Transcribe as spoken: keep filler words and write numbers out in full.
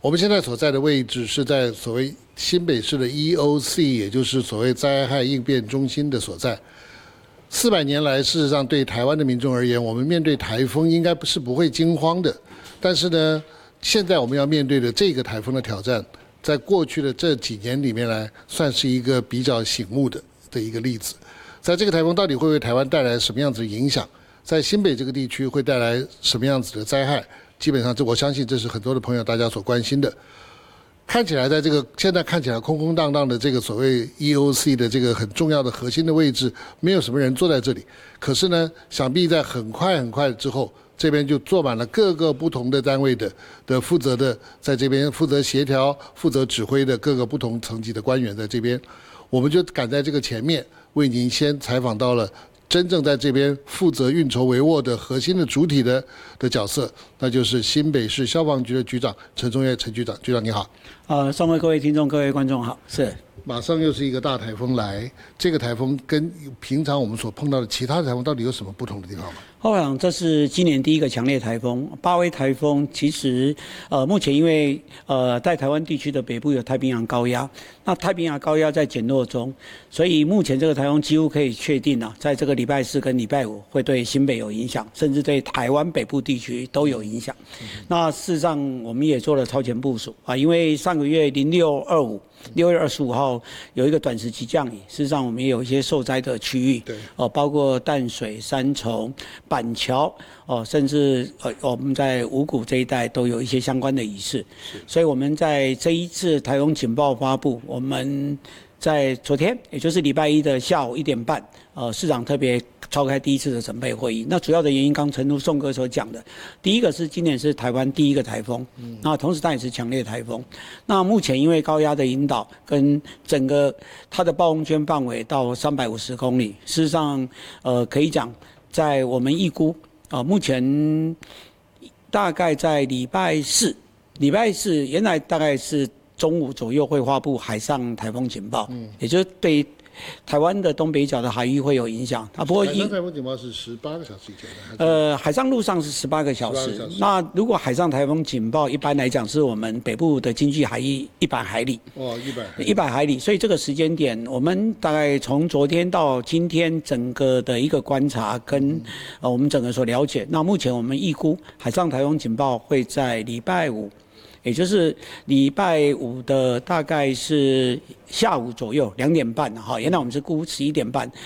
我们现在所在的位置是在所谓新北市的 E O C， 也就是所谓灾害应变中心的所在。四百年来，事实上对台湾的民众而言，我们面对台风应该不是不会惊慌的。但是呢，现在我们要面对的这个台风的挑战，在过去的这几年里面来，算是一个比较醒目的的一个例子。在这个台风到底会为台湾带来什么样子的影响？在新北这个地区会带来什么样子的灾害？基本上，这我相信这是很多的朋友大家所关心的。看起来，在这个现在看起来空空荡荡的这个所谓 E O C 的这个很重要的核心的位置，没有什么人坐在这里。可是呢，想必在很快很快之后，这边就坐满了各个不同的单位的的负责的，在这边负责协调、负责指挥的各个不同层级的官员在这边，我们就赶在这个前面为您先采访到了。真正在这边负责运筹帷幄的核心的主体的的角色，那就是新北市消防局的局长陈宗岳陈局长。局长你好。 呃，上位各位听众、各位观众好。是。 马上又是一个大台风来，这个台风跟平常我们所碰到的其他台风到底有什么不同的地方吗？ 我想这是今年第一个强烈台风，八威台风。其实，呃，目前因为呃在台湾地区的北部有太平洋高压，那太平洋高压在减弱中，所以目前这个台风几乎可以确定啊，在这个礼拜四跟礼拜五会对新北有影响，甚至对台湾北部地区都有影响。嗯、那事实上我们也做了超前部署啊，因为上个月零六二五。六月二十五号有一个短时期降雨，事实上我们也有一些受灾的区域，对，哦，包括淡水、三重、板桥，哦，甚至呃我们在五股这一带都有一些相关的仪式，所以我们在这一次台风警报发布，我们在昨天，也就是礼拜一的下午一点半，呃，市长特别召开第一次的准备会议。那主要的原因，刚陈如宋哥所讲的，第一个是今年是台湾第一个台风，嗯，那同时它也是强烈台风。那目前因为高压的引导跟整个它的暴风圈范围到三百五十公里，事实上，呃，可以讲在我们预估，啊、呃，目前大概在礼拜四，礼拜四原来大概是。中午左右会发布海上台风警报，嗯，也就是对台湾的东北角的海域会有影响。啊，不过海上台风警报是十八个小时以前的。 呃，海上陆上是十八个小时。那如果海上台风警报，一般来讲是我们北部的经济海域一百海里。 哦，一百。 一百海里，所以这个时间点，我们大概从昨天到今天整个的一个观察跟、嗯、呃我们整个所了解，那目前我们预估海上台风警报会在礼拜五。也就是礼拜五的大概是下午左右两点半哈，原来我们是估十一点半，